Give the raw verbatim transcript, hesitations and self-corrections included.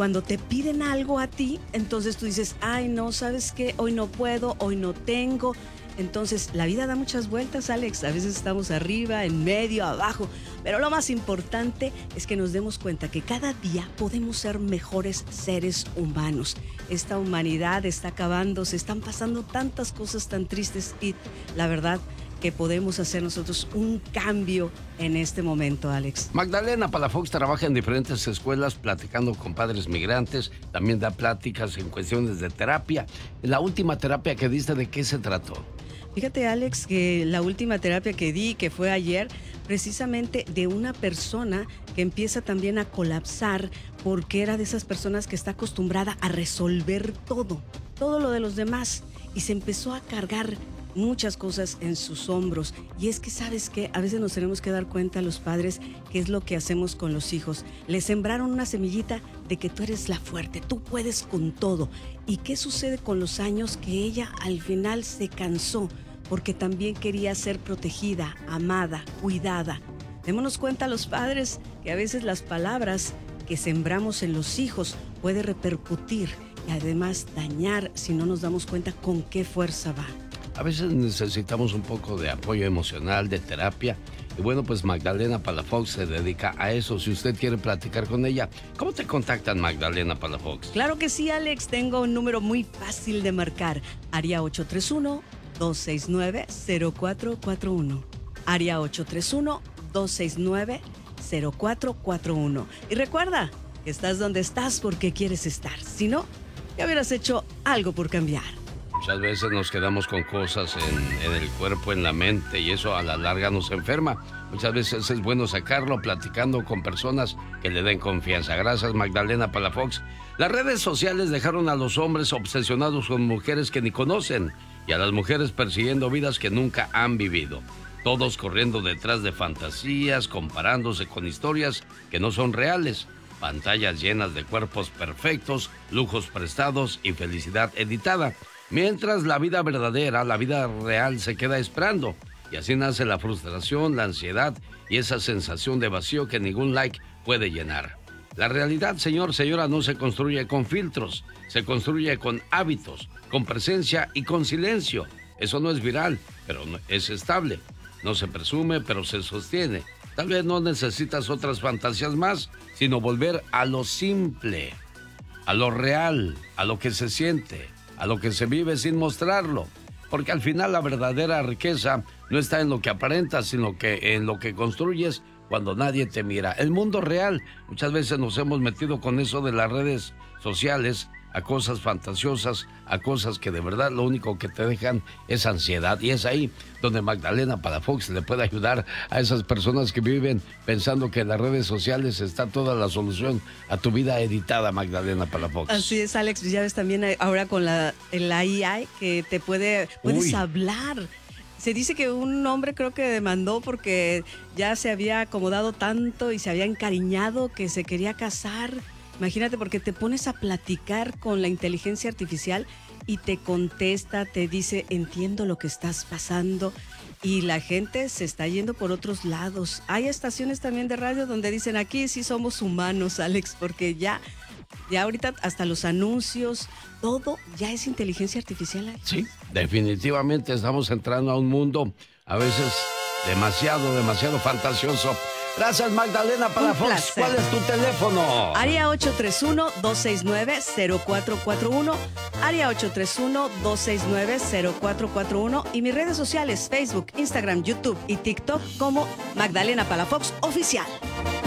cuando te piden algo a ti, entonces tú dices, ay no, ¿sabes qué? Hoy no puedo, hoy no tengo. Entonces la vida da muchas vueltas, Alex, a veces estamos arriba, en medio, abajo, pero lo más importante es que nos demos cuenta que cada día podemos ser mejores seres humanos. Esta humanidad está acabando, se están pasando tantas cosas tan tristes y la verdad que podemos hacer nosotros un cambio en este momento, Alex. Magdalena Palafox trabaja en diferentes escuelas platicando con padres migrantes, también da pláticas en cuestiones de terapia. La última terapia que diste, ¿de qué se trató? Fíjate, Alex, que la última terapia que di, que fue ayer, precisamente de una persona que empieza también a colapsar porque era de esas personas que está acostumbrada a resolver todo, todo lo de los demás, y se empezó a cargar muchas cosas en sus hombros. Y es que, ¿sabes qué? A veces nos tenemos que dar cuenta los padres qué es lo que hacemos con los hijos. Les sembraron una semillita de que tú eres la fuerte, tú puedes con todo. ¿Y qué sucede con los años? Que ella al final se cansó porque también quería ser protegida, amada, cuidada. Démonos cuenta los padres que a veces las palabras que sembramos en los hijos puede repercutir y además dañar si no nos damos cuenta con qué fuerza va. A veces necesitamos un poco de apoyo emocional, de terapia. Y bueno, pues Magdalena Palafox se dedica a eso. Si usted quiere platicar con ella, ¿cómo te contactan, Magdalena Palafox? Claro que sí, Alex. Tengo un número muy fácil de marcar. Área ocho tres uno, dos seis nueve, cero cuatro cuatro uno. Área ocho tres uno, dos seis nueve, cero cuatro cuatro uno. Y recuerda que estás donde estás porque quieres estar. Si no, ya hubieras hecho algo por cambiar. Muchas veces nos quedamos con cosas en, en el cuerpo, en la mente, y eso a la larga nos enferma. Muchas veces es bueno sacarlo platicando con personas que le den confianza. Gracias, Magdalena Palafox. Las redes sociales dejaron a los hombres obsesionados con mujeres que ni conocen y a las mujeres persiguiendo vidas que nunca han vivido. Todos corriendo detrás de fantasías, comparándose con historias que no son reales. Pantallas llenas de cuerpos perfectos, lujos prestados y felicidad editada. Mientras la vida verdadera, la vida real se queda esperando. Y así nace la frustración, la ansiedad y esa sensación de vacío que ningún like puede llenar. La realidad, señor, señora, no se construye con filtros. Se construye con hábitos, con presencia y con silencio. Eso no es viral, pero no, es estable. No se presume, pero se sostiene. Tal vez no necesitas otras fantasías más, sino volver a lo simple, a lo real, a lo que se siente, a lo que se vive sin mostrarlo. Porque al final la verdadera riqueza no está en lo que aparentas, sino que en lo que construyes cuando nadie te mira. El mundo real, muchas veces nos hemos metido con eso de las redes sociales, a cosas fantasiosas, a cosas que de verdad lo único que te dejan es ansiedad. Y es ahí donde Magdalena Palafox le puede ayudar a esas personas que viven pensando que en las redes sociales está toda la solución a tu vida editada, Magdalena Palafox. Así es, Alex. Ya ves también ahora con la, la I A que te puede, puedes Uy. hablar. Se dice que un hombre creo que demandó porque ya se había acomodado tanto y se había encariñado que se quería casar. Imagínate, porque te pones a platicar con la inteligencia artificial y te contesta, te dice, entiendo lo que estás pasando, y la gente se está yendo por otros lados. Hay estaciones también de radio donde dicen, aquí sí somos humanos, Alex, porque ya, ya ahorita hasta los anuncios, todo ya es inteligencia artificial, Alex. Sí, definitivamente estamos entrando a un mundo a veces demasiado, demasiado fantasioso. Gracias, Magdalena Palafox. ¿Cuál es tu teléfono? Área ocho tres uno, dos seis nueve, cero cuatro cuatro uno. Área ocho tres uno, dos seis nueve, cero cuatro cuatro uno. Y mis redes sociales, Facebook, Instagram, YouTube y TikTok como Magdalena Palafox Oficial.